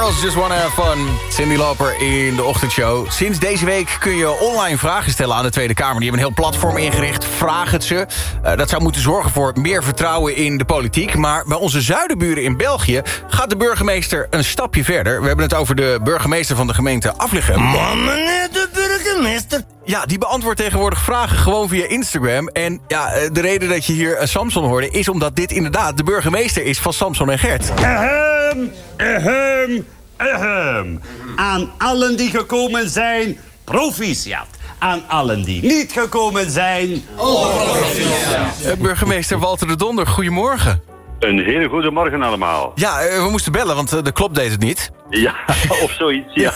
Girls Just Wanna Have Fun. Cyndi Lauper in de ochtendshow. Sinds deze week kun je online vragen stellen aan de Tweede Kamer. Die hebben een heel platform ingericht. Vraag het ze. Dat zou moeten zorgen voor meer vertrouwen in de politiek. Maar bij onze zuidenburen in België gaat de burgemeester een stapje verder. We hebben het over de burgemeester van de gemeente Aflichem. Man, meneer de burgemeester. Ja, die beantwoordt tegenwoordig vragen gewoon via Instagram. En ja, de reden dat je hier Samson hoorde is omdat dit inderdaad de burgemeester is van Samson en Gert. Aan allen die gekomen zijn, proficiat. Aan allen die niet gekomen zijn... Burgemeester Walter de Donder, goedemorgen. Een hele goede morgen allemaal. Ja, we moesten bellen, want de klop deed het niet. Ja, of zoiets, ja.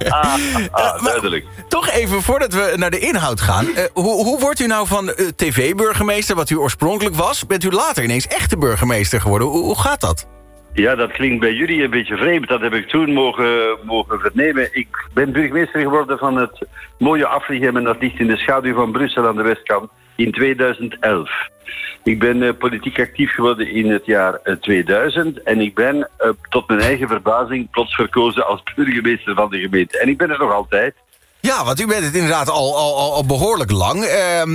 Duidelijk. Toch even, voordat we naar de inhoud gaan. Hoe wordt u nou van tv-burgemeester, wat u oorspronkelijk was... bent u later ineens echte burgemeester geworden? Hoe gaat dat? Ja, dat klinkt bij jullie een beetje vreemd. Dat heb ik toen mogen vernemen. Ik ben burgemeester geworden van het mooie Aflichem... en dat ligt in de schaduw van Brussel aan de westkant in 2011. Ik ben politiek actief geworden in het jaar 2000... en ik ben tot mijn eigen verbazing plots verkozen als burgemeester van de gemeente. En ik ben er nog altijd. Ja, want u bent het inderdaad al behoorlijk lang.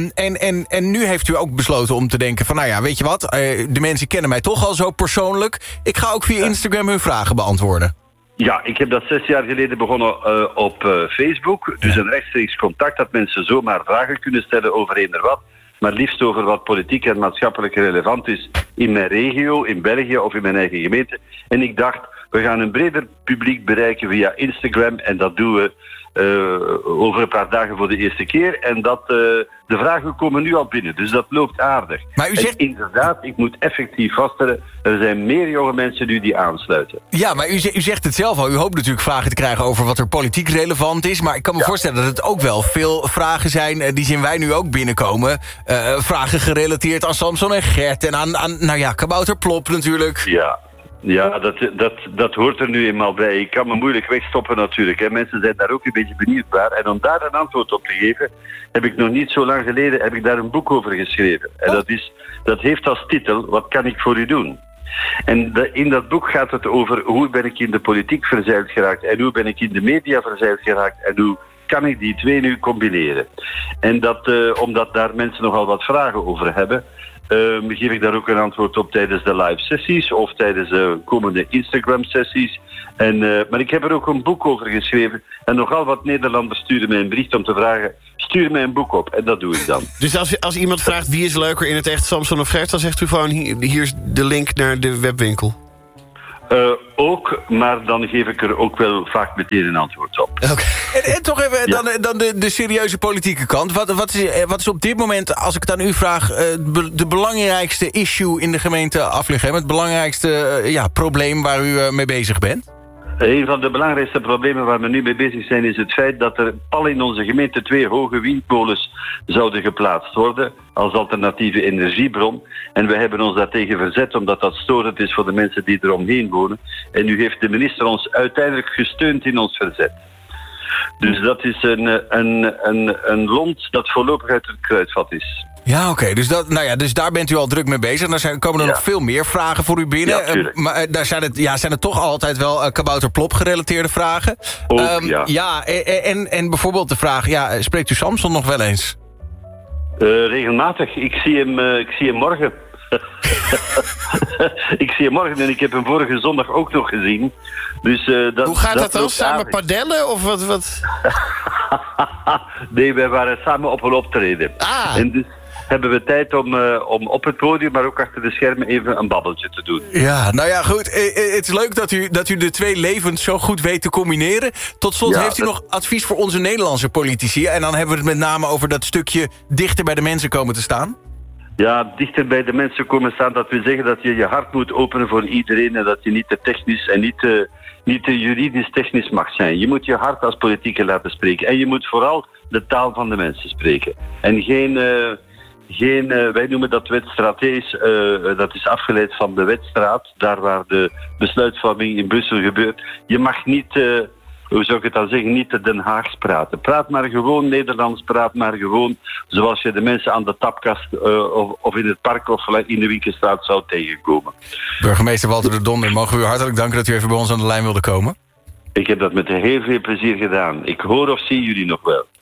En nu heeft u ook besloten om te denken van... nou ja, weet je wat, de mensen kennen mij toch al zo persoonlijk. Ik ga ook via Instagram hun vragen beantwoorden. Ja, ik heb dat 6 jaar geleden begonnen op Facebook. Dus een rechtstreeks contact dat mensen zomaar vragen kunnen stellen over eender wat. Maar liefst over wat politiek en maatschappelijk relevant is in mijn regio, in België of in mijn eigen gemeente. En ik dacht, we gaan een breder publiek bereiken via Instagram. En dat doen we over een paar dagen voor de eerste keer. En de vragen komen nu al binnen, dus dat loopt aardig. Maar u zegt... En inderdaad, ik moet effectief vaststellen, er zijn meer jonge mensen nu die aansluiten. Ja, maar u zegt het zelf al. U hoopt natuurlijk vragen te krijgen over wat er politiek relevant is. Maar ik kan me voorstellen dat het ook wel veel vragen zijn... die zien wij nu ook binnenkomen. Vragen gerelateerd aan Samson en Gert en aan nou ja, Kabouter Plop natuurlijk. Ja, dat hoort er nu eenmaal bij. Ik kan me moeilijk wegstoppen natuurlijk. Hè. Mensen zijn daar ook een beetje benieuwd naar. En om daar een antwoord op te geven... heb ik nog niet zo lang geleden daar een boek over geschreven. En dat heeft als titel... Wat kan ik voor u doen? En in dat boek gaat het over... hoe ben ik in de politiek verzeild geraakt... en hoe ben ik in de media verzeild geraakt... en hoe kan ik die twee nu combineren? En omdat daar mensen nogal wat vragen over hebben... geef ik daar ook een antwoord op tijdens de live sessies of tijdens de komende Instagram sessies. Maar ik heb er ook een boek over geschreven. En nogal wat Nederlanders sturen mij een bericht om te vragen... stuur mij een boek op. En dat doe ik dan. Dus als iemand vraagt wie is leuker in het echt, Samson of Gert... dan zegt u gewoon hier is de link naar de webwinkel. Ook, maar dan geef ik er ook wel vaak meteen een antwoord op. Okay. En toch even dan de serieuze politieke kant. Wat is op dit moment, als ik het aan u vraag... de belangrijkste issue in de gemeente Aflichem? Het belangrijkste probleem waar u mee bezig bent? Een van de belangrijkste problemen waar we nu mee bezig zijn... is het feit dat er pal in onze gemeente 2 hoge windmolens zouden geplaatst worden... als alternatieve energiebron. En we hebben ons daartegen verzet... omdat dat storend is voor de mensen die eromheen wonen. En nu heeft de minister ons uiteindelijk gesteund in ons verzet. Dus dat is een lont dat voorlopig uit het kruidvat is. Ja, oké. Dus daar bent u al druk mee bezig. Dan komen er nog veel meer vragen voor u binnen. Ja, maar daar zijn het toch altijd wel Kabouter-Plop gerelateerde vragen. Ook, en bijvoorbeeld de vraag... spreekt u Samson nog wel eens? Regelmatig. Ik zie hem morgen. Ik zie hem morgen en ik heb hem vorige zondag ook nog gezien. Dus, hoe gaat dat dan? Samen padellen of wat? Nee, wij waren samen op een optreden. En dus hebben we tijd om op het podium, maar ook achter de schermen even een babbeltje te doen. Ja, nou ja, goed. Het is leuk dat u de twee levens zo goed weet te combineren. Tot slot, heeft u nog advies voor onze Nederlandse politici? En dan hebben we het met name over dat stukje dichter bij de mensen komen te staan. Ja, dichter bij de mensen komen staan, dat wil zeggen dat je je hart moet openen voor iedereen en dat je niet te technisch en niet te juridisch technisch mag zijn. Je moet je hart als politieker laten spreken. En je moet vooral de taal van de mensen spreken. En wij noemen dat wetstratees, dat is afgeleid van de wetstraat, daar waar de besluitvorming in Brussel gebeurt. Je mag niet, hoe zou ik het dan zeggen, niet te Den Haags praten. Praat maar gewoon Nederlands, praat maar gewoon zoals je de mensen aan de tapkast of in het park of in de Winkelstraat zou tegenkomen. Burgemeester Walter de Donder, mogen we u hartelijk danken dat u even bij ons aan de lijn wilde komen? Ik heb dat met heel veel plezier gedaan. Ik hoor of zie jullie nog wel.